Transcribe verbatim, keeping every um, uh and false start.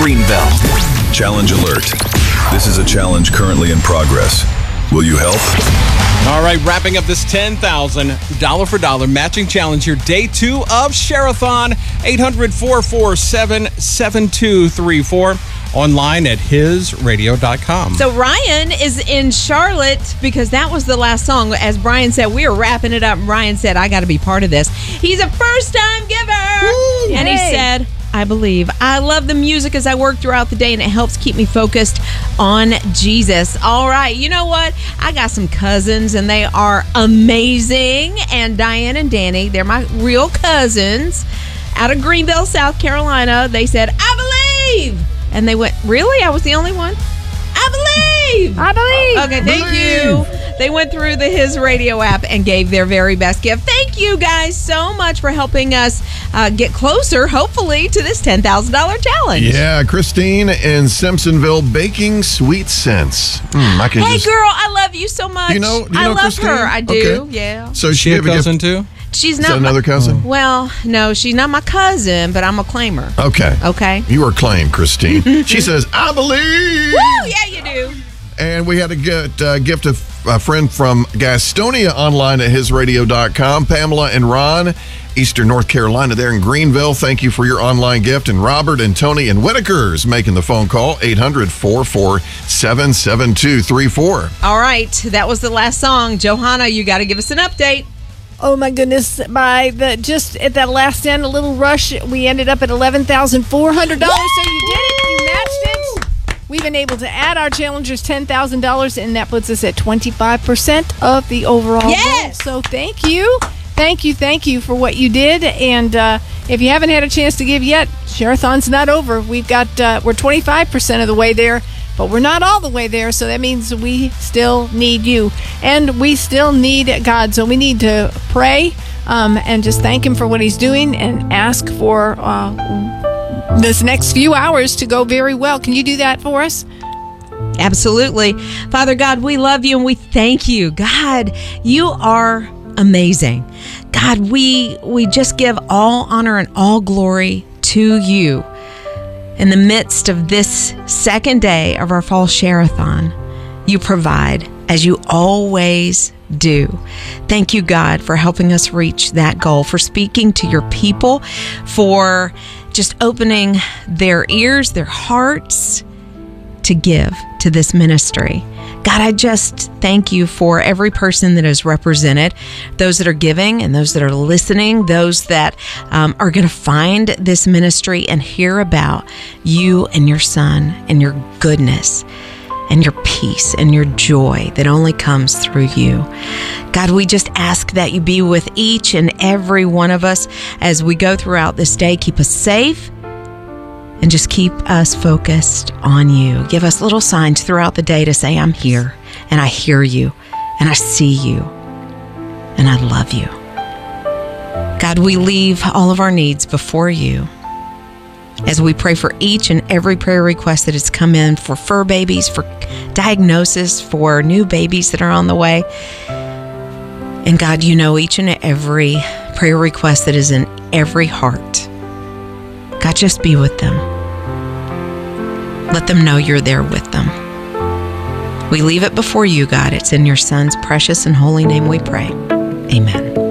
Greenville. Challenge alert. This is a challenge currently in progress. Will you help? All right, wrapping up this ten thousand dollars dollar for dollar matching challenge here. Day two of Share-a-thon. eight hundred, four four seven, seven two three four. Online at his radio dot com. So Ryan is in Charlotte because that was the last song. As Brian said, we are wrapping it up. Ryan said, I got to be part of this. He's a first-time giver. Woo, and hey. he said, I believe. I love the music as I work throughout the day, and it helps keep me focused on Jesus. All right, you know what? I got some cousins, and they are amazing. And Diane and Danny, they're my real cousins out of Greenville, South Carolina. They said, I believe. And they went, really? I was the only one? I believe. I believe. Okay, thank Believe. you. They went through the His Radio app and gave their very best gift. Thank you guys so much for helping us uh, get closer, hopefully, to this ten thousand dollars challenge. Yeah, Christine in Simpsonville baking sweet scents. Mm, I can Hey, just, girl, I love you so much. Do you know- do you I know love Christine? her. I do, Okay. yeah. So She a gave gift- cousin too? She's Is not that another my, cousin? Well, no, she's not my cousin, but I'm a claimer. Okay. Okay? You are claimed, Christine. She says, I believe. Woo, yeah, you do. And we had a get, uh, gift of a friend from Gastonia online at his radio dot com. Pamela and Ron, Eastern North Carolina, there in Greenville. Thank you for your online gift. And Robert and Tony and Whitaker's making the phone call, eight hundred, four four seven, seven two three four. All right, that was the last song. Johanna, you got to give us an update. Oh my goodness! By the just at that last end, a little rush, we ended up at eleven thousand four hundred dollars. So you did it. You matched it. We've been able to add our challengers ten thousand dollars, and that puts us at twenty-five percent of the overall Yes! goal. So thank you, thank you, thank you for what you did. And uh, if you haven't had a chance to give yet, Share-a-thon's not over. We've got uh, we're twenty-five percent of the way there. But we're not all the way there, so that means we still need you. And we still need God. So we need to pray um, and just thank Him for what He's doing and ask for uh, this next few hours to go very well. Can you do that for us? Absolutely. Father God, we love you and we thank you. God, you are amazing. God, we we just give all honor and all glory to you. In the midst of this second day of our fall Share-a-thon, you provide, as you always do. Thank you, God, for helping us reach that goal, for speaking to your people, for just opening their ears, their hearts to give to this ministry. God, I just thank you for every person that is represented, those that are giving and those that are listening, those that um, are going to find this ministry and hear about you and your son and your goodness and your peace and your joy that only comes through you. God, we just ask that you be with each and every one of us as we go throughout this day. Keep us safe. And just keep us focused on you. Give us little signs throughout the day to say, I'm here, and I hear you, and I see you, and I love you. God, we leave all of our needs before you as we pray for each and every prayer request that has come in for fur babies, for diagnosis, for new babies that are on the way. And God, you know each and every prayer request that is in every heart. God, just be with them. Let them know you're there with them. We leave it before you, God. It's in your Son's precious and holy name we pray. Amen.